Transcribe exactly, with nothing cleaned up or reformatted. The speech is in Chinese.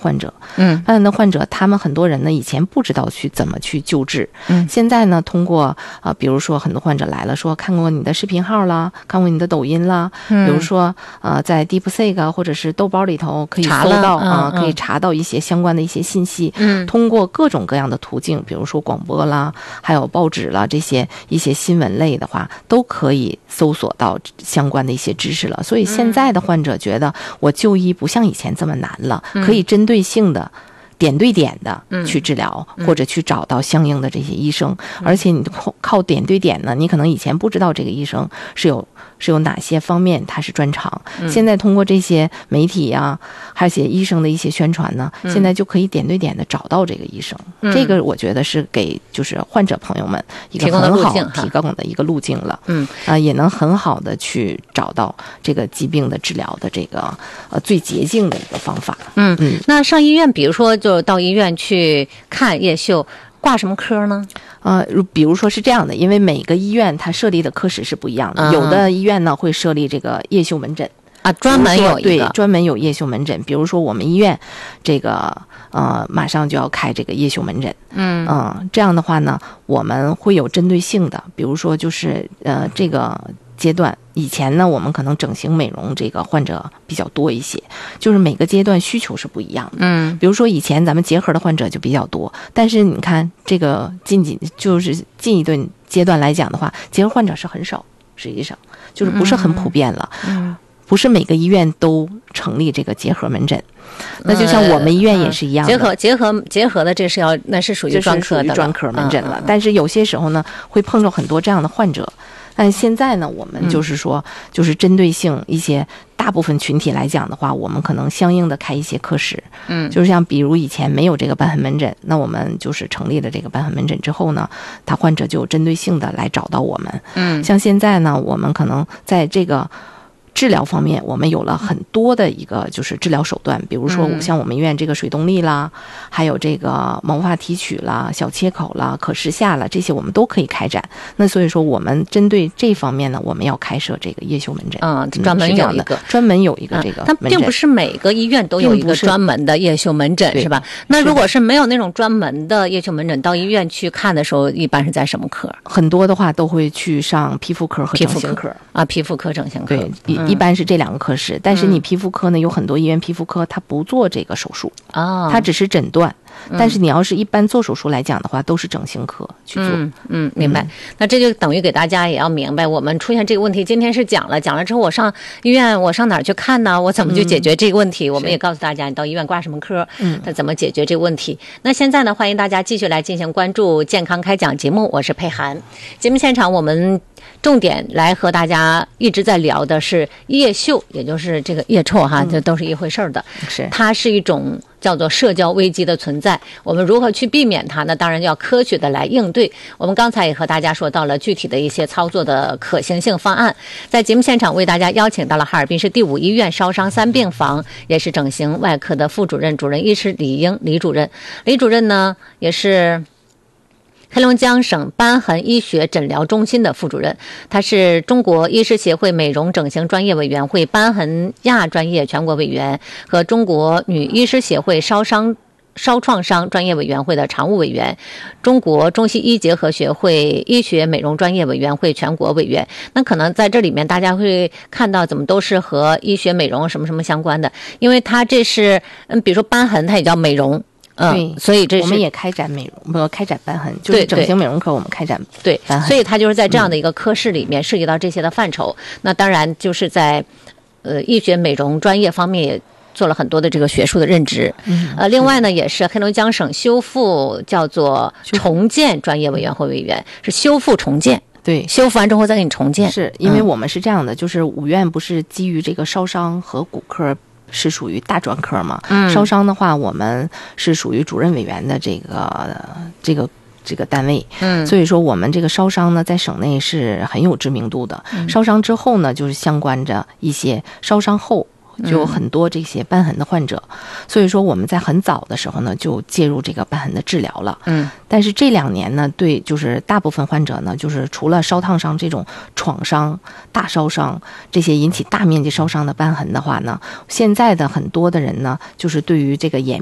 患者。 嗯， 斑痕的患者，他们很多人呢以前不知道去怎么去救治， 嗯， 现在呢通过呃，比如说很多患者来了，说看过你的视频号啦，看过你的抖音啦， 嗯、 比如说呃，在 DeepSeek 或者是豆包里头可以搜到啊、呃，可以查到一些相关的一些信息。 嗯， 通过各种各样的途径，比如说广播啦，还有报纸啦，这些一些新闻类的话，都可以搜索到相关的一些知识了。所以现在的患者觉得我就医不像以前这么难了， 嗯、 可以针对性的点对点的去治疗、 嗯、 或者去找到相应的这些医生、嗯、而且你靠点对点呢，你可能以前不知道这个医生是有是有哪些方面他是专长、嗯、现在通过这些媒体啊还有些医生的一些宣传呢、嗯、现在就可以点对点的找到这个医生、嗯、这个我觉得是给就是患者朋友们一个很好提供的一个路径了。 嗯啊、呃，也能很好的去找到这个疾病的治疗的这个呃最捷径的一个方法。 嗯嗯，那上医院比如说就到医院去看叶秀，挂什么科呢？ 呃，比如说是这样的，因为每个医院它设立的科室是不一样的，嗯、有的医院呢会设立这个叶秀门诊啊，专门有一个对专门有叶秀门诊。比如说我们医院这个呃马上就要开这个叶秀门诊， 嗯嗯、呃，这样的话呢，我们会有针对性的，比如说就是呃这个阶段。以前呢，我们可能整形美容这个患者比较多一些，就是每个阶段需求是不一样的。 嗯， 比如说以前咱们结核的患者就比较多，但是你看这个近几就是近一段阶段来讲的话，结核患者是很少，实际上就是不是很普遍了。 嗯， 不是每个医院都成立这个结核门诊。那就像我们医院也是一样的， 结合结合结合的这是要那是属于专科的专科门诊了、 嗯嗯。 但是有些时候呢，会碰到很多这样的患者。但现在呢，我们就是说，嗯、就是针对性一些大部分群体来讲的话，我们可能相应的开一些科室。 嗯， 就是像比如以前没有这个瘢痕门诊，那我们就是成立了这个瘢痕门诊之后呢，他患者就有针对性的来找到我们。 嗯， 像现在呢，我们可能在这个治疗方面，我们有了很多的一个就是治疗手段，比如说像我们医院这个水动力啦，嗯、还有这个毛发提取啦、小切口啦、可视下啦，这些我们都可以开展。那所以说，我们针对这方面呢，我们要开设这个叶秀门诊， 嗯，专门有一个， 专门有一个这个门诊。 但并不是每个医院都有一个专门的叶秀门诊，是吧？那如果是没有那种专门的叶秀门诊，到医院去看的时候，一般是在什么科？ 很多的话都会去上皮肤科和整形科啊，皮肤科、整形科。 对。嗯一般是这两个科室，但是你皮肤科呢，有很多医院皮肤科它不做这个手术啊， 它只是诊断。但是你要是一般做手术来讲的话，都是整形科去做。 嗯嗯，明白、嗯。那这就等于给大家也要明白，我们出现这个问题，今天是讲了，讲了之后，我上医院，我上哪儿去看呢？我怎么去解决这个问题？嗯、我们也告诉大家，你到医院挂什么科， 嗯， 他怎么解决这个问题？那现在呢，欢迎大家继续来进行关注健康开讲节目，我是佩涵。节目现场我们重点来和大家一直在聊的是叶锈，也就是这个腋臭哈，这、嗯、都是一回事儿的。 是， 它是一种叫做社交危机的存在，我们如何去避免它呢？当然要科学的来应对。我们刚才也和大家说到了具体的一些操作的可行性方案。在节目现场为大家邀请到了哈尔滨市第五医院烧伤三病房，也是整形外科的副主任、主任医师李英李主任。李主任呢，也是黑龙江省瘢痕医学诊疗中心的副主任，他是中国医师协会美容整形专业委员会瘢痕亚专业全国委员和中国女医师协会烧伤烧创伤专业委员会的常务委员，中国中西医结合学会医学美容专业委员会全国委员。那可能在这里面大家会看到怎么都是和医学美容什么什么相关的，因为它这是嗯，比如说瘢痕它也叫美容。嗯， 对， 所以这是我们也开展美容，不开展瘢痕，就是整形美容科我们开展对瘢痕， 所以它就是在这样的一个科室里面涉及到这些的范畴。嗯、那当然就是在呃医学美容专业方面也做了很多的这个学术的认知。 嗯， 呃，另外呢，也是黑龙江省修复叫做重建专业委员会委员，是修复重建。 对， 修复完之后再给你重建。 是因为我们是这样的，嗯、就是五院不是基于这个烧伤和骨科是属于大专科嘛？ 嗯， 烧伤的话，我们是属于主任委员的这个这个这个单位。 嗯， 所以说我们这个烧伤呢，在省内是很有知名度的。 嗯、 烧伤之后呢，就是相关着一些烧伤后。就有很多这些瘢痕的患者，嗯、所以说我们在很早的时候呢，就介入这个瘢痕的治疗了。 嗯， 但是这两年呢，对，就是大部分患者呢，就是除了烧烫伤这种创伤、大烧伤这些引起大面积烧伤的瘢痕的话呢，现在的很多的人呢，就是对于这个眼